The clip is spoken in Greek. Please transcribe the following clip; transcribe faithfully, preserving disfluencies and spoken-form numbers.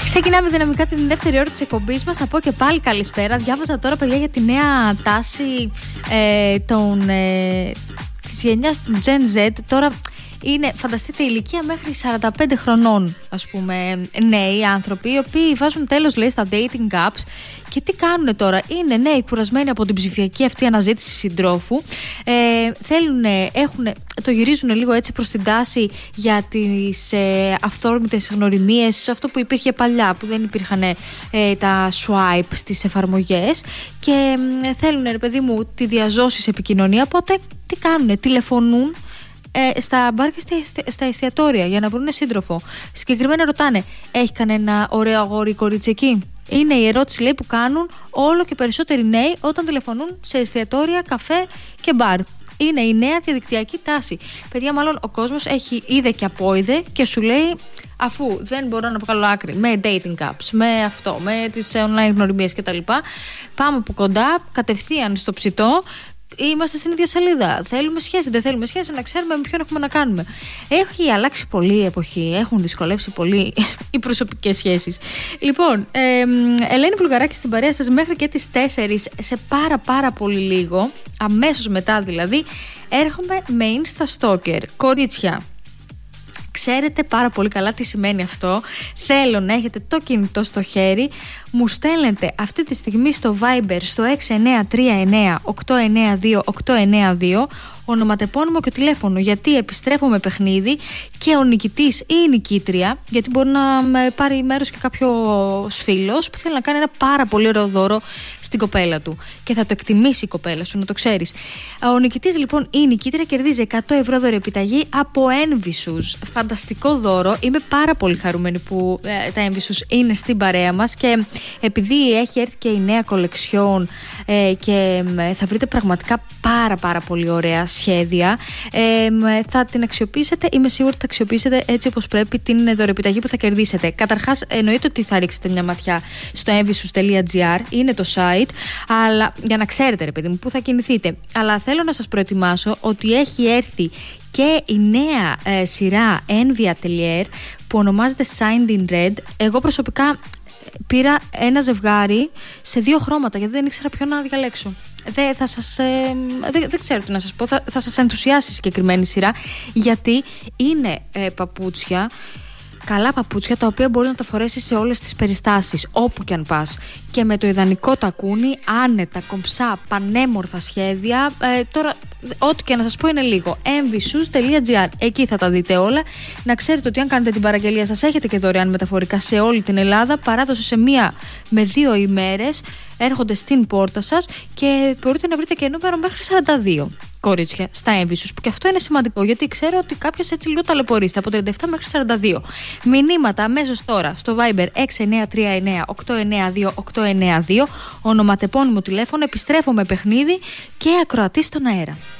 Ξεκινάμε δυναμικά την δεύτερη ώρα της εκπομπής μας. Θα πω και πάλι καλησπέρα. Διάβαζα τώρα, παιδιά, για τη νέα τάση ε, των, ε, της γενιάς του Gen Z. Τώρα είναι, φανταστείτε, ηλικία μέχρι σαράντα πέντε χρονών, ας πούμε, νέοι άνθρωποι, οι οποίοι βάζουν τέλος, λέει, στα dating apps. Και τι κάνουν τώρα? Είναι νέοι κουρασμένοι από την ψηφιακή αυτή αναζήτηση συντρόφου. Ε, θέλουν, έχουν, το γυρίζουν λίγο έτσι προς την τάση για τις ε, αυθόρμητες γνωριμίες, αυτό που υπήρχε παλιά, που δεν υπήρχαν ε, τα swipe στις εφαρμογές. Και ε, θέλουν, ρε παιδί μου, τη διαζώσεις επικοινωνία. Οπότε τι κάνουν? Τηλεφωνούν Ε, στα μπαρ και στα, στα εστιατόρια για να βρουν σύντροφο. Συγκεκριμένα ρωτάνε, έχει κανένα ωραίο αγόρι ή κορίτσι εκεί? Είναι η ερώτηση, λέει, που κάνουν όλο και περισσότεροι νέοι όταν τηλεφωνούν σε εστιατόρια, καφέ και μπαρ. Είναι η νέα διαδικτυακή τάση. Παιδιά, μάλλον ο κόσμος έχει είδε και απόειδε και σου λέει, αφού δεν μπορώ να βγάλω άκρη με dating apps, με αυτό, με τις online γνωριμίες κτλ., πάμε από κοντά, κατευθείαν στο ψητό. Είμαστε στην ίδια σελίδα. Θέλουμε σχέση, δεν θέλουμε σχέση, να ξέρουμε με ποιον έχουμε να κάνουμε. Έχει αλλάξει πολύ η εποχή. Έχουν δυσκολέψει πολύ οι προσωπικές σχέσεις. Λοιπόν, ε, Ελένη Βουλγαράκη στην παρέα σας μέχρι και τις τέσσερις, σε πάρα πάρα πολύ λίγο, αμέσως μετά δηλαδή, έρχομαι με Insta Stalker. Κορίτσια, ξέρετε πάρα πολύ καλά τι σημαίνει αυτό. Θέλω να έχετε το κινητό στο χέρι. Μου στέλνετε αυτή τη στιγμή στο Viber στο έξι εννιά τρία εννιά οκτώ εννιά δύο οκτώ εννιά δύο ονοματεπώνυμο και τηλέφωνο, γιατί επιστρέφω με παιχνίδι και ο νικητής ή η νικήτρια, γιατί μπορεί να πάρει μέρος και κάποιος φίλος που θέλει να κάνει ένα πάρα πολύ ωραίο δώρο στην κοπέλα του και θα το εκτιμήσει η κοπέλα σου, να το ξέρεις. Ο νικητής λοιπόν ή η νικήτρια κερδίζει εκατό ευρώ δωρεοπιταγή από Envisus. Φανταστικό δώρο. Είμαι πάρα πολύ χαρούμενη που ε, τα Envisus είναι στην παρέα μας και επειδή έχει έρθει και η νέα κολεξιόν ε, και ε, θα βρείτε πραγματικά πάρα πάρα πολύ ωραία σχέδια, ε, θα την αξιοποιήσετε, είμαι σίγουρη ότι θα αξιοποιήσετε έτσι όπως πρέπει την δωρεοπιταγή που θα κερδίσετε. Καταρχάς, εννοείται ότι θα ρίξετε μια ματιά στο envisus τελεία gr, είναι το site, αλλά για να ξέρετε, ρε παιδί μου, πού θα κινηθείτε. Αλλά θέλω να σας προετοιμάσω ότι έχει έρθει και η νέα ε, σειρά Envy Atelier που ονομάζεται Signed in Red. Εγώ προσωπικά πήρα ένα ζευγάρι σε δύο χρώματα, γιατί δεν ήξερα ποιο να διαλέξω. Δεν, θα σας, ε, δεν, δεν ξέρω τι να σας πω. Θα, θα σας ενθουσιάσει η συγκεκριμένη σειρά, γιατί είναι ε, παπούτσια, καλά παπούτσια, τα οποία μπορεί να τα φορέσεις σε όλες τις περιστάσεις, όπου και αν πας. Και με το ιδανικό τακούνι, άνετα, κομψά, πανέμορφα σχέδια. Ε, τώρα, ό,τι και να σας πω είναι λίγο. envisus τελεία gr, εκεί θα τα δείτε όλα. Να ξέρετε ότι αν κάνετε την παραγγελία σας, έχετε και δωρεάν μεταφορικά σε όλη την Ελλάδα. Παράδοση σε μία με δύο ημέρες. Έρχονται στην πόρτα σας και μπορείτε να βρείτε και νούμερο μέχρι σαράντα δύο. Κορίτσια, στα Envisus, που και αυτό είναι σημαντικό, γιατί ξέρω ότι κάποιες έτσι λίγο ταλαιπωρείστε από τριάντα επτά μέχρι σαράντα δύο. Μηνύματα αμέσως τώρα στο Viber έξι εννιά τρία εννιά οκτώ εννιά δύο οκτώ εννιά δύο, ονοματεπώνυμο τηλέφωνο, επιστρέφω με παιχνίδι και ακροατή στον αέρα.